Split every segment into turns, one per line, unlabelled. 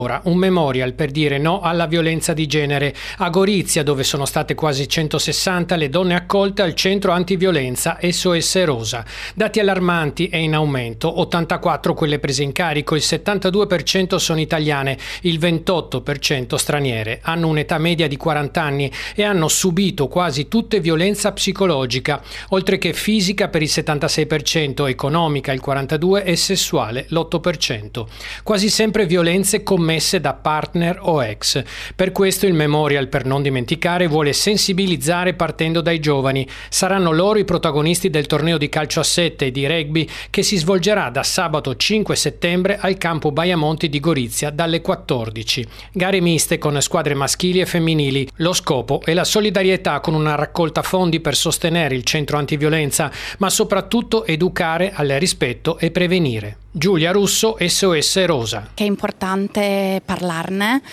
Ora, un memorial per dire no alla violenza di genere. A Gorizia, dove sono state quasi 160 le donne accolte al centro antiviolenza SOS Rosa. Dati allarmanti e in aumento, 84 quelle prese in carico, il 72% sono italiane, il 28% straniere. Hanno un'età media di 40 anni e hanno subito quasi tutte violenza psicologica, oltre che fisica per il 76%, economica il 42% e sessuale l'8%. Quasi sempre violenze commesse da partner o ex. Per questo il Memorial, per non dimenticare, vuole sensibilizzare partendo dai giovani. Saranno loro i protagonisti del torneo di calcio a 7 e di rugby che si svolgerà da sabato 5 settembre al campo Baiamonti di Gorizia dalle 14. Gare miste con squadre maschili e femminili. Lo scopo è la solidarietà con una raccolta fondi per sostenere il centro antiviolenza, ma soprattutto educare al rispetto e prevenire. Giulia Russo, SOS Rosa.
Che è importante parlarne,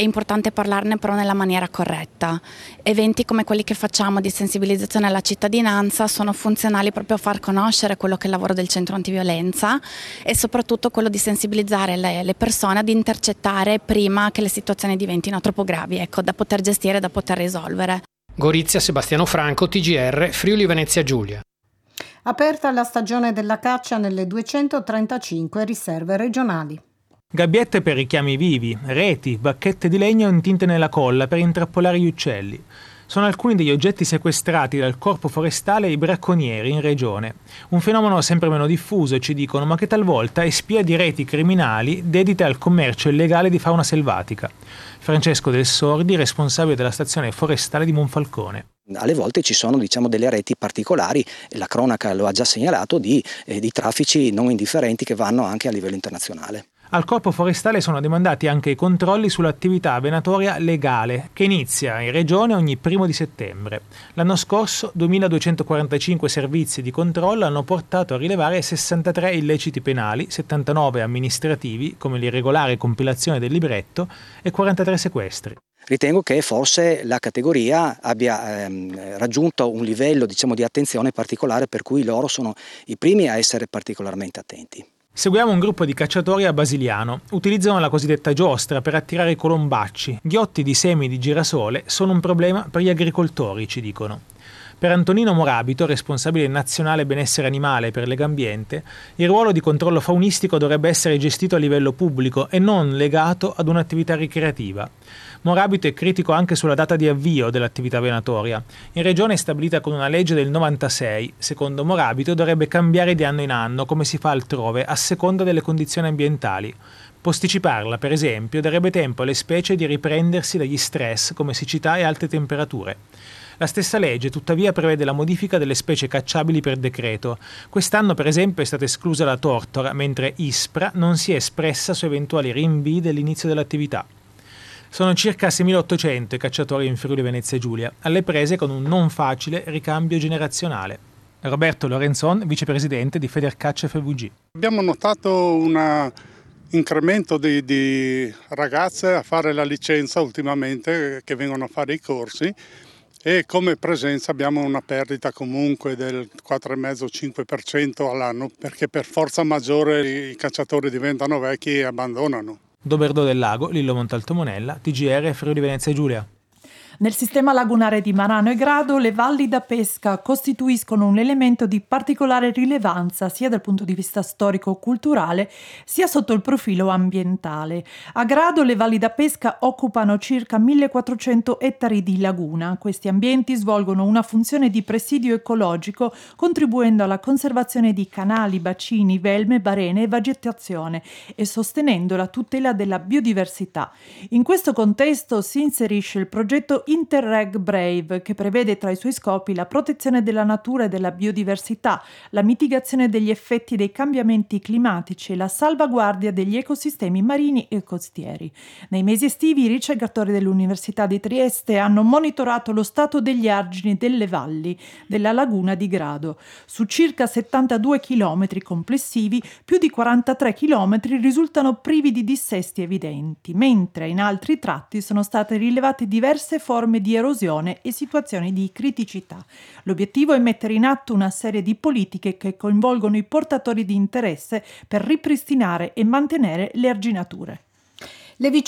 però nella maniera corretta. Eventi come quelli che facciamo di sensibilizzazione alla cittadinanza sono funzionali proprio a far conoscere quello che è il lavoro del centro antiviolenza e soprattutto quello di sensibilizzare le persone ad intercettare prima che le situazioni diventino troppo gravi, da poter gestire e da poter risolvere.
Gorizia, Sebastiano Franco, TGR, Friuli Venezia Giulia.
Aperta la stagione della caccia nelle 235 riserve regionali.
Gabbiette per richiami vivi, reti, bacchette di legno intinte nella colla per intrappolare gli uccelli. Sono alcuni degli oggetti sequestrati dal corpo forestale ai bracconieri in regione. Un fenomeno sempre meno diffuso, ci dicono, ma che talvolta è spia di reti criminali dedite al commercio illegale di fauna selvatica. Francesco Del Sordi, responsabile della stazione forestale di Monfalcone.
Alle volte ci sono delle reti particolari, la cronaca lo ha già segnalato, di traffici non indifferenti che vanno anche a livello internazionale.
Al corpo forestale sono demandati anche i controlli sull'attività venatoria legale, che inizia in regione ogni 1 settembre. L'anno scorso 2245 servizi di controllo hanno portato a rilevare 63 illeciti penali, 79 amministrativi, come l'irregolare compilazione del libretto, e 43 sequestri.
Ritengo che forse la categoria abbia raggiunto un livello di attenzione particolare per cui loro sono i primi a essere particolarmente attenti.
Seguiamo un gruppo di cacciatori a Basiliano. Utilizzano la cosiddetta giostra per attirare i colombacci. Ghiotti di semi di girasole sono un problema per gli agricoltori, ci dicono. Per Antonino Morabito, responsabile nazionale benessere animale per Legambiente, il ruolo di controllo faunistico dovrebbe essere gestito a livello pubblico e non legato ad un'attività ricreativa. Morabito è critico anche sulla data di avvio dell'attività venatoria. In regione è stabilita con una legge del 96. Secondo Morabito dovrebbe cambiare di anno in anno, come si fa altrove, a seconda delle condizioni ambientali. Posticiparla, per esempio, darebbe tempo alle specie di riprendersi dagli stress come siccità e alte temperature. La stessa legge, tuttavia, prevede la modifica delle specie cacciabili per decreto. Quest'anno, per esempio, è stata esclusa la tortora, mentre ISPRA non si è espressa su eventuali rinvii dell'inizio dell'attività. Sono circa 6.800 i cacciatori in Friuli Venezia Giulia, alle prese con un non facile ricambio generazionale. Roberto Lorenzon, vicepresidente di Federcaccia FVG.
Abbiamo notato un incremento di ragazze a fare la licenza ultimamente, che vengono a fare i corsi, e come presenza abbiamo una perdita comunque del 4,5-5% all'anno, perché per forza maggiore i cacciatori diventano vecchi e abbandonano.
Doberdo del Lago, Lillo Montalto Monella, TGR Friuli Venezia Giulia.
Nel sistema lagunare di Marano e Grado le valli da pesca costituiscono un elemento di particolare rilevanza sia dal punto di vista storico-culturale sia sotto il profilo ambientale. A Grado le valli da pesca occupano circa 1400 ettari di laguna. Questi ambienti svolgono una funzione di presidio ecologico contribuendo alla conservazione di canali, bacini, velme, barene e vegetazione e sostenendo la tutela della biodiversità. In questo contesto si inserisce il progetto Interreg Brave, che prevede tra i suoi scopi la protezione della natura e della biodiversità, la mitigazione degli effetti dei cambiamenti climatici e la salvaguardia degli ecosistemi marini e costieri. Nei mesi estivi i ricercatori dell'Università di Trieste hanno monitorato lo stato degli argini delle valli della laguna di Grado. Su circa 72 chilometri complessivi, più di 43 chilometri risultano privi di dissesti evidenti, mentre in altri tratti sono state rilevate diverse forme di erosione e situazioni di criticità. L'obiettivo è mettere in atto una serie di politiche che coinvolgono i portatori di interesse per ripristinare e mantenere le arginature.
Le vicende